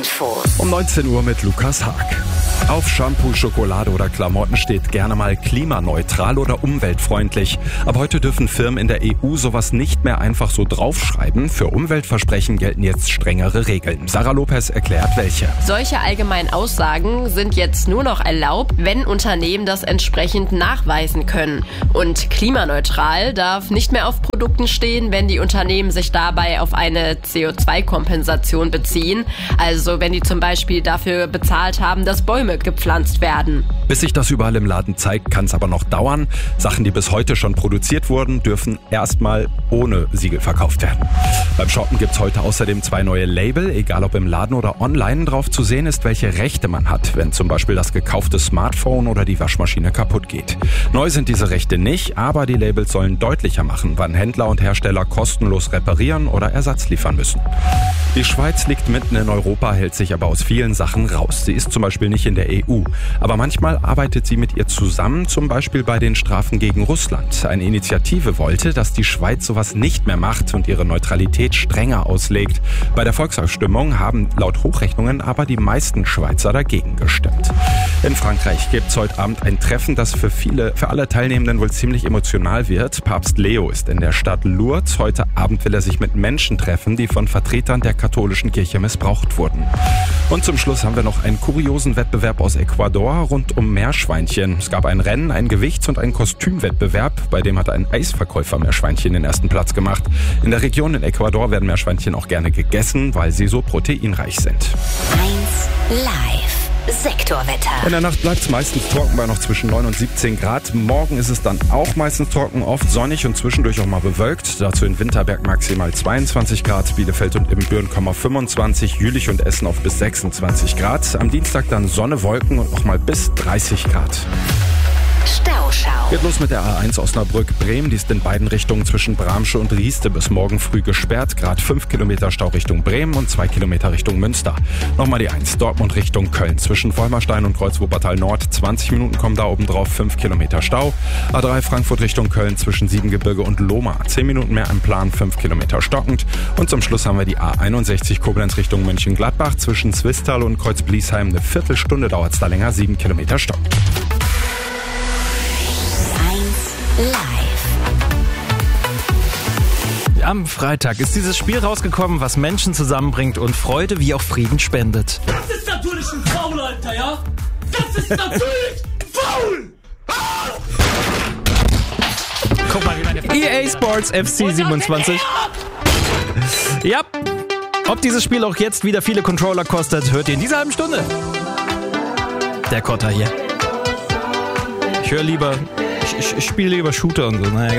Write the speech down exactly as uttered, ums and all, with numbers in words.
Info. Um neunzehn Uhr mit Lukas Haag. Auf Shampoo, Schokolade oder Klamotten steht gerne mal klimaneutral oder umweltfreundlich. Aber heute dürfen Firmen in der E U sowas nicht mehr einfach so draufschreiben. Für Umweltversprechen gelten jetzt strengere Regeln. Sarah Lopez erklärt, welche. Solche allgemeinen Aussagen sind jetzt nur noch erlaubt, wenn Unternehmen das entsprechend nachweisen können. Und klimaneutral darf nicht mehr auf Produkten stehen, wenn die Unternehmen sich dabei auf eine C O zwei Kompensation beziehen. Also wenn die zum Beispiel dafür bezahlt haben, dass Bäume gepflanzt werden. Bis sich das überall im Laden zeigt, kann es aber noch dauern. Sachen, die bis heute schon produziert wurden, dürfen erstmal ohne Siegel verkauft werden. Beim Shoppen gibt's heute außerdem zwei neue Label, egal ob im Laden oder online. Drauf zu sehen ist, welche Rechte man hat, wenn zum Beispiel das gekaufte Smartphone oder die Waschmaschine kaputt geht. Neu sind diese Rechte nicht, aber die Labels sollen deutlicher machen, wann Händler und Hersteller kostenlos reparieren oder Ersatz liefern müssen. Die Schweiz liegt mitten in Europa, hält sich aber aus vielen Sachen raus. Sie ist zum Beispiel nicht in der E U. Aber manchmal arbeitet sie mit ihr zusammen, zum Beispiel bei den Strafen gegen Russland. Eine Initiative wollte, dass die Schweiz sowas nicht mehr macht und ihre Neutralität strenger auslegt. Bei der Volksabstimmung haben laut Hochrechnungen aber die meisten Schweizer dagegen gestimmt. In Frankreich gibt's heute Abend ein Treffen, das für viele, für alle Teilnehmenden wohl ziemlich emotional wird. Papst Leo ist in der Stadt Lourdes. Heute Abend will er sich mit Menschen treffen, die von Vertretern der katholischen Kirche missbraucht wurden. Und zum Schluss haben wir noch einen kuriosen Wettbewerb aus Ecuador rund um Meerschweinchen. Es gab ein Rennen, einen Gewichts- und einen Kostümwettbewerb, bei dem hat ein Eisverkäufer Meerschweinchen den ersten Platz gemacht. In der Region in Ecuador werden Meerschweinchen auch gerne gegessen, weil sie so proteinreich sind. eins Live. Sektorwetter. In der Nacht bleibt es meistens trocken bei noch zwischen neun und siebzehn Grad. Morgen ist es dann auch meistens trocken, oft sonnig und zwischendurch auch mal bewölkt. Dazu in Winterberg maximal zweiundzwanzig Grad, Bielefeld und Ibbenbüren fünfundzwanzig, Jülich und Essen auf bis sechsundzwanzig Grad. Am Dienstag dann Sonne, Wolken und auch mal bis dreißig Grad. Stauschau. Geht los mit der A eins Osnabrück-Bremen. Die ist in beiden Richtungen zwischen Bramsche und Rieste bis morgen früh gesperrt. Gerade fünf Kilometer Stau Richtung Bremen und zwei Kilometer Richtung Münster. Nochmal die eins Dortmund Richtung Köln. Zwischen Vollmerstein und Kreuz-Wuppertal Nord. zwanzig Minuten kommen da oben drauf, fünf Kilometer Stau. A drei Frankfurt Richtung Köln zwischen Siebengebirge und Lohmar. zehn Minuten mehr im Plan, fünf Kilometer stockend. Und zum Schluss haben wir die A einundsechzig Koblenz Richtung Mönchengladbach. Zwischen Zwistal und Kreuz-Bliesheim eine Viertelstunde dauert es da länger, sieben Kilometer stockend. Live. Am Freitag ist dieses Spiel rausgekommen, was Menschen zusammenbringt und Freude wie auch Frieden spendet. Das ist natürlich ein Foul, Alter, ja? Das ist natürlich faul! Guck mal, wie meine E A Sports F C siebenundzwanzig. Ja, ob dieses Spiel auch jetzt wieder viele Controller kostet, hört ihr in dieser halben Stunde. Der Kotter hier. Ich höre lieber, ich, ich, ich spiele lieber Shooter und so, naja.